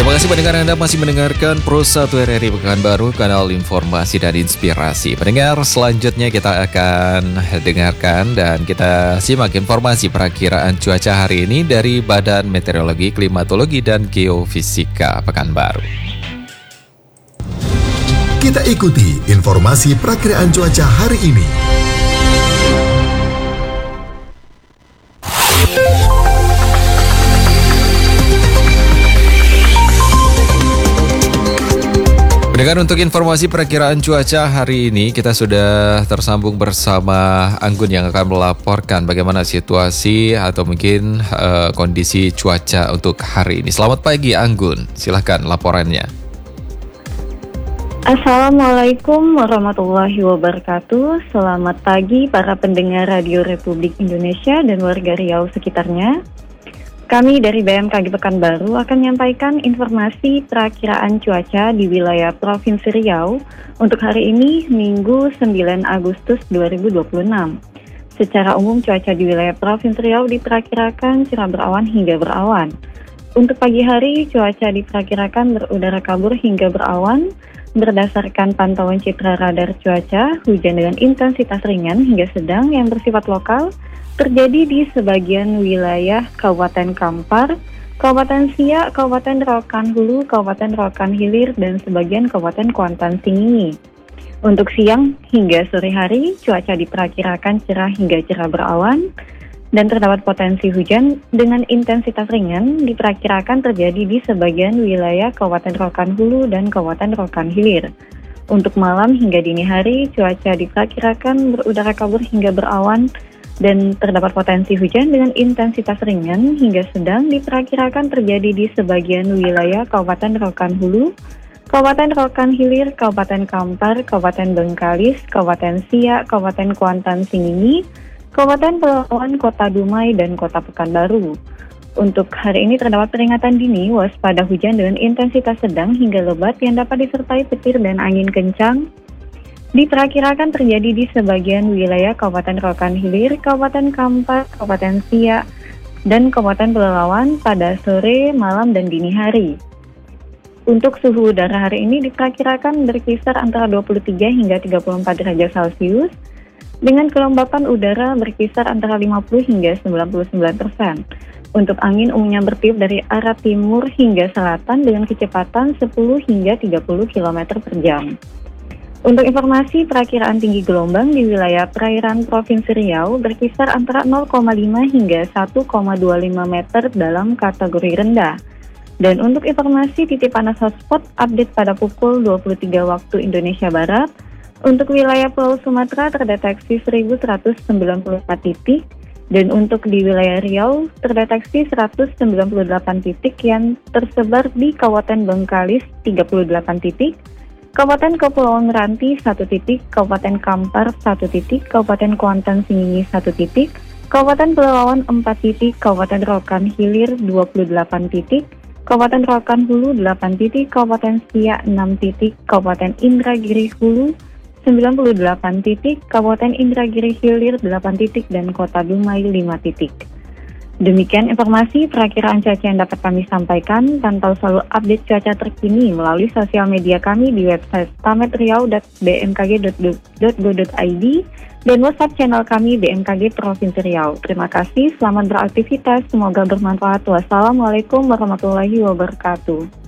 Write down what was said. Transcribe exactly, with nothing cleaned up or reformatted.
Terima kasih pendengar, Anda masih mendengarkan Pro satu R R I Pekanbaru, kanal informasi dan inspirasi. Pendengar, selanjutnya kita akan dengarkan dan kita simak informasi perakiraan cuaca hari ini dari Badan Meteorologi, Klimatologi, dan Geofisika Pekanbaru. Kita ikuti informasi perakiraan cuaca hari ini. Dengan untuk informasi perakiraan cuaca hari ini, kita sudah tersambung bersama Anggun yang akan melaporkan bagaimana situasi atau mungkin uh, kondisi cuaca untuk hari ini. Selamat pagi Anggun, silahkan laporannya. Assalamualaikum warahmatullahi wabarakatuh. Selamat pagi para pendengar Radio Republik Indonesia dan warga Riau sekitarnya. Kami dari B M K G Pekanbaru akan menyampaikan informasi perakiraan cuaca di wilayah Provinsi Riau untuk hari ini, Minggu sembilan Agustus dua ribu dua puluh enam. Secara umum cuaca di wilayah Provinsi Riau diperkirakan cerah berawan hingga berawan. Untuk pagi hari, cuaca diperkirakan berudara kabur hingga berawan. Berdasarkan pantauan citra radar cuaca, hujan dengan intensitas ringan hingga sedang yang bersifat lokal terjadi di sebagian wilayah Kabupaten Kampar, Kabupaten Siak, Kabupaten Rokan Hulu, Kabupaten Rokan Hilir, dan sebagian Kabupaten Kuantan Singingi. Untuk siang hingga sore hari, cuaca diperkirakan cerah hingga cerah berawan, dan terdapat potensi hujan dengan intensitas ringan diperkirakan terjadi di sebagian wilayah Kabupaten Rokan Hulu dan Kabupaten Rokan Hilir. Untuk malam hingga dini hari, cuaca diperkirakan berudara kabur hingga berawan, dan terdapat potensi hujan dengan intensitas ringan hingga sedang diperkirakan terjadi di sebagian wilayah Kabupaten Rokan Hulu, Kabupaten Rokan Hilir, Kabupaten Kampar, Kabupaten Bengkalis, Kabupaten Siak, Kabupaten Kuantan Singingi, Kabupaten Pelalawan, Kota Dumai, dan Kota Pekanbaru. Untuk hari ini terdapat peringatan dini waspada hujan dengan intensitas sedang hingga lebat yang dapat disertai petir dan angin kencang. Diperkirakan terjadi di sebagian wilayah Kabupaten Rokan Hilir, Kabupaten Kampar, Kabupaten Siak, dan Kabupaten Pelalawan pada sore, malam, dan dini hari. Untuk suhu udara hari ini diperkirakan berkisar antara dua puluh tiga hingga tiga puluh empat derajat Celcius, dengan kelembapan udara berkisar antara lima puluh hingga sembilan puluh sembilan persen. Untuk angin umumnya bertiup dari arah timur hingga selatan dengan kecepatan sepuluh hingga tiga puluh kilometer per jam. Untuk informasi perakiraan tinggi gelombang di wilayah perairan Provinsi Riau berkisar antara nol koma lima hingga satu koma dua lima meter dalam kategori rendah. Dan untuk informasi titik panas hotspot update pada pukul dua puluh tiga waktu Indonesia Barat, untuk wilayah Pulau Sumatera terdeteksi seribu seratus sembilan puluh empat titik, dan untuk di wilayah Riau terdeteksi seratus sembilan puluh delapan titik yang tersebar di Kabupaten Bengkalis tiga puluh delapan titik, Kabupaten Kepulauan Meranti satu titik, Kabupaten Kampar satu titik, Kabupaten Kuantan Singingi satu titik, Kabupaten Pelalawan empat titik, Kabupaten Rokan Hilir dua puluh delapan titik, Kabupaten Rokan Hulu delapan titik, Kabupaten Siak enam titik, Kabupaten Indragiri Hulu sembilan puluh delapan titik, Kabupaten Indragiri Hilir delapan titik, dan Kota Dumai lima titik. Demikian informasi perakiraan cuaca yang dapat kami sampaikan. Pantau selalu update cuaca terkini melalui sosial media kami di website stametriau dot b m k g dot go dot i d dan WhatsApp channel kami B M K G Provinsi Riau. Terima kasih, selamat beraktivitas, semoga bermanfaat. Wassalamualaikum warahmatullahi wabarakatuh.